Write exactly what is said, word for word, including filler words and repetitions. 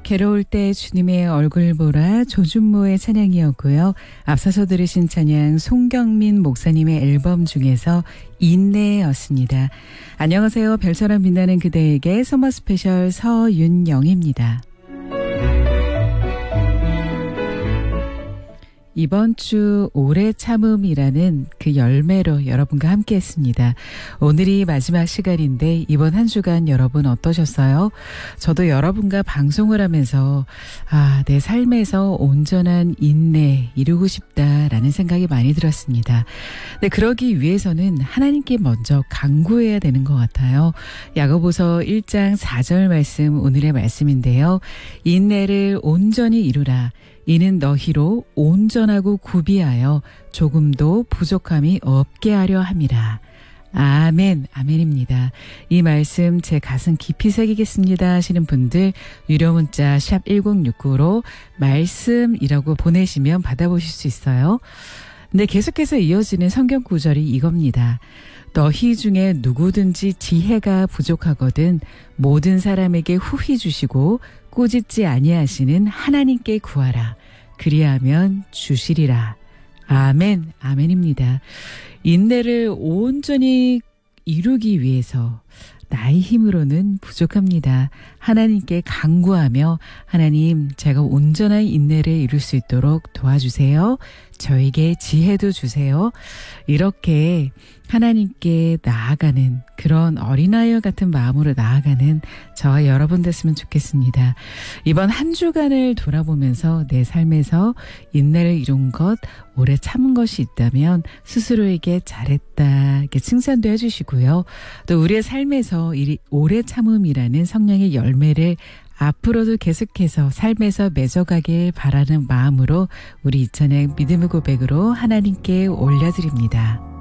괴로울 때 주님의 얼굴 보라 조준모의 찬양이었고요. 앞서서 들으신 찬양 송경민 목사님의 앨범 중에서 인내였습니다. 안녕하세요. 별처럼 빛나는 그대에게 서머 스페셜 서윤영입니다. 이번 주 오래 참음이라는 그 열매로 여러분과 함께 했습니다. 오늘이 마지막 시간인데 이번 한 주간 여러분 어떠셨어요? 저도 여러분과 방송을 하면서 아, 내 삶에서 온전한 인내 이루고 싶다라는 생각이 많이 들었습니다. 근데 그러기 위해서는 하나님께 먼저 간구해야 되는 것 같아요. 야고보서 일 장 사 절 말씀 오늘의 말씀인데요. 인내를 온전히 이루라. 이는 너희로 온전하고 구비하여 조금도 부족함이 없게 하려 함이라. 아멘, 아멘입니다. 이 말씀 제 가슴 깊이 새기겠습니다 하시는 분들 유료 문자 샵 일공육구로 말씀이라고 보내시면 받아보실 수 있어요. 근데 계속해서 이어지는 성경 구절이 이겁니다. 너희 중에 누구든지 지혜가 부족하거든 모든 사람에게 후히 주시고 꾸짖지 아니하시는 하나님께 구하라. 그리하면 주시리라. 아멘, 아멘입니다. 인내를 온전히 이루기 위해서 나의 힘으로는 부족합니다. 하나님께 간구하며 하나님 제가 온전한 인내를 이룰 수 있도록 도와주세요. 저에게 지혜도 주세요. 이렇게 하나님께 나아가는 그런 어린아이와 같은 마음으로 나아가는 저와 여러분 됐으면 좋겠습니다. 이번 한 주간을 돌아보면서 내 삶에서 인내를 이룬 것, 오래 참은 것이 있다면 스스로에게 잘했다 이렇게 칭찬도 해주시고요. 또 우리의 삶에서 이 오래 참음이라는 성령의 열매를 앞으로도 계속해서 삶에서 맺어가길 바라는 마음으로 우리 이찬의 믿음의 고백으로 하나님께 올려드립니다.